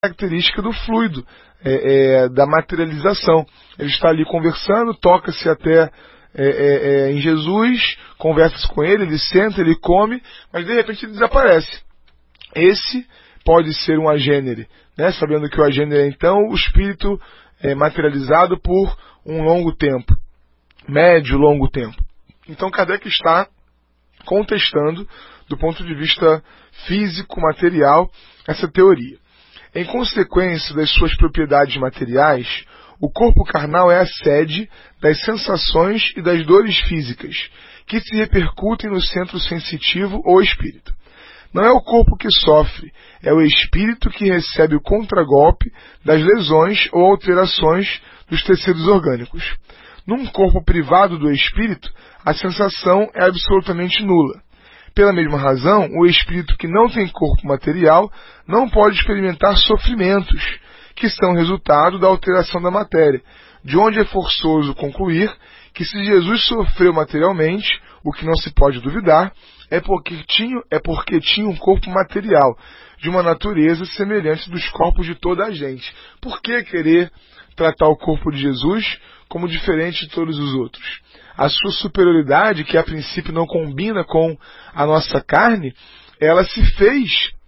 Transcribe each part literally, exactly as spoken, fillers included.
característica do fluido, é, é, da materialização. Ele está ali conversando, toca-se até é, é, é, em Jesus, conversa com ele, ele senta, ele come, mas de repente ele desaparece. Esse pode ser um agênere, né? Sabendo que o agênere é então o espírito é, materializado por um longo tempo, médio, longo tempo. Então Kardec está contestando, do ponto de vista físico, material, essa teoria. Em consequência das suas propriedades materiais, o corpo carnal é a sede das sensações e das dores físicas, que se repercutem no centro sensitivo ou espírito. Não é o corpo que sofre, é o espírito que recebe o contragolpe das lesões ou alterações dos tecidos orgânicos. Num corpo privado do espírito, a sensação é absolutamente nula. Pela mesma razão, o espírito que não tem corpo material não pode experimentar sofrimentos, que são resultado da alteração da matéria, de onde é forçoso concluir que se Jesus sofreu materialmente, o que não se pode duvidar, é porque tinha, é porque tinha um corpo material, de uma natureza semelhante dos corpos de toda a gente. Por que querer tratar o corpo de Jesus como diferente de todos os outros? A sua superioridade, que a princípio não combina com a nossa carne, ela se fez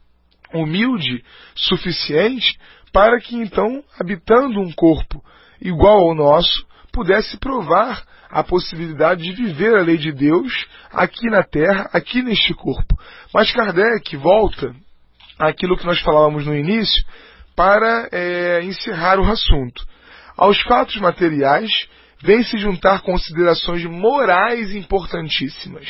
humilde suficiente para que então, habitando um corpo igual ao nosso, pudesse provar a possibilidade de viver a lei de Deus aqui na Terra, aqui neste corpo. Mas Kardec volta àquilo que nós falávamos no início para é, encerrar o assunto. Aos fatos materiais, vem se juntar considerações morais importantíssimas.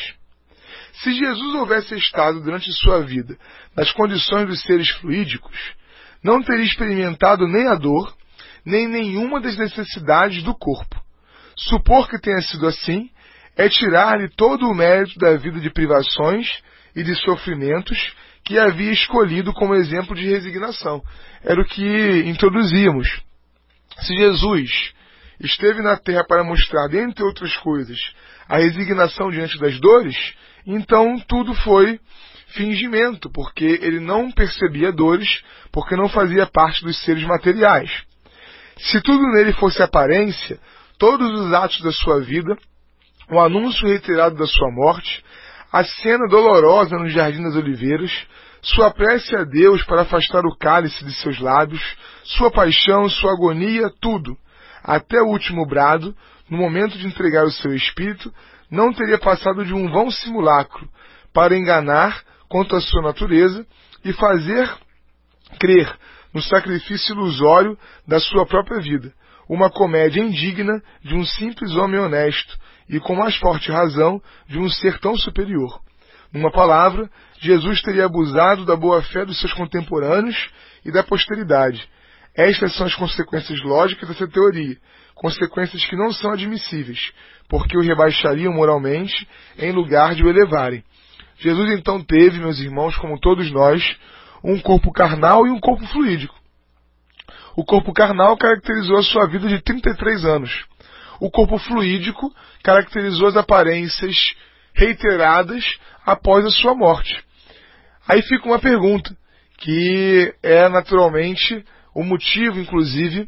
Se Jesus houvesse estado durante sua vida nas condições dos seres fluídicos, não teria experimentado nem a dor, nem nenhuma das necessidades do corpo. Supor que tenha sido assim é tirar-lhe todo o mérito da vida de privações e de sofrimentos que havia escolhido como exemplo de resignação. Era o que introduzíamos. Se Jesus esteve na Terra para mostrar, dentre outras coisas, a resignação diante das dores, então tudo foi fingimento, porque ele não percebia dores, porque não fazia parte dos seres materiais. Se tudo nele fosse aparência, todos os atos da sua vida, o anúncio reiterado da sua morte, a cena dolorosa no Jardim das Oliveiras, sua prece a Deus para afastar o cálice de seus lábios, sua paixão, sua agonia, tudo, até o último brado, no momento de entregar o seu espírito, não teria passado de um vão simulacro para enganar quanto à sua natureza e fazer crer no sacrifício ilusório da sua própria vida, uma comédia indigna de um simples homem honesto e, com mais forte razão, de um ser tão superior. Numa palavra, Jesus teria abusado da boa-fé dos seus contemporâneos e da posteridade. Estas são as consequências lógicas dessa teoria, consequências que não são admissíveis, porque o rebaixariam moralmente em lugar de o elevarem. Jesus então teve, meus irmãos, como todos nós, um corpo carnal e um corpo fluídico. O corpo carnal caracterizou a sua vida de trinta e três anos. O corpo fluídico caracterizou as aparências reiteradas após a sua morte. Aí fica uma pergunta, que é naturalmente o motivo, inclusive,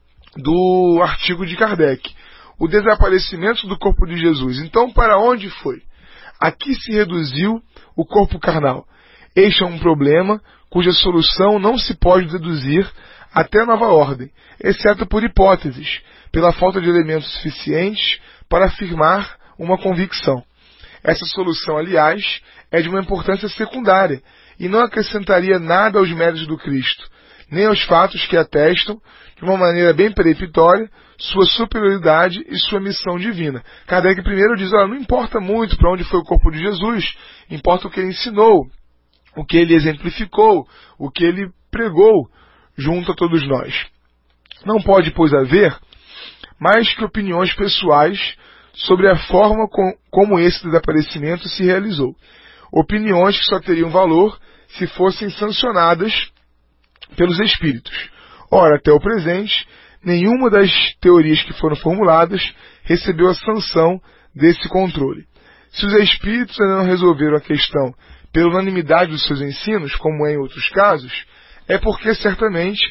do artigo de Kardec. O desaparecimento do corpo de Jesus. Então, para onde foi? Aqui se reduziu o corpo carnal. Este é um problema cuja solução não se pode deduzir até nova ordem, exceto por hipóteses, pela falta de elementos suficientes para afirmar uma convicção. Essa solução, aliás, é de uma importância secundária e não acrescentaria nada aos méritos do Cristo, nem aos fatos que atestam, de uma maneira bem peremptória, sua superioridade e sua missão divina. Kardec primeiro diz, olha, não importa muito para onde foi o corpo de Jesus, importa o que ele ensinou, o que ele exemplificou, o que ele pregou junto a todos nós. Não pode, pois, haver mais que opiniões pessoais sobre a forma com, como esse desaparecimento se realizou. Opiniões que só teriam valor se fossem sancionadas pelos espíritos. Ora, até o presente, nenhuma das teorias que foram formuladas recebeu a sanção desse controle. Se os espíritos ainda não resolveram a questão pela unanimidade dos seus ensinos, como é em outros casos, é porque certamente